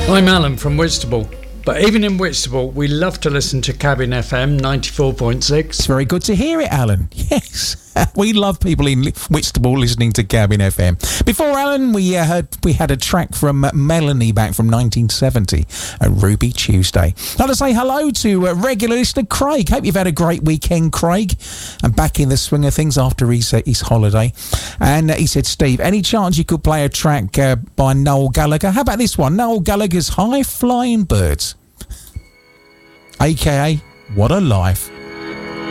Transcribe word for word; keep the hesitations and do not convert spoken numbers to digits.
I'm Alan from Whitstable. But even in Whitstable, we love to listen to Cabin F M ninety-four point six. It's very good to hear it, Alan. Yes, we love people in Whitstable listening to Cabin F M. Before Alan, we uh, heard we had a track from uh, Melanie back from nineteen seventy, a Ruby Tuesday. I'd like to say hello to uh, regular listener Craig. Hope you've had a great weekend, Craig. And back in the swing of things after his, uh, his holiday. And uh, he said, Steve, any chance you could play a track uh, by Noel Gallagher? How about this one? Noel Gallagher's High Flying Birds. A K A What a Life.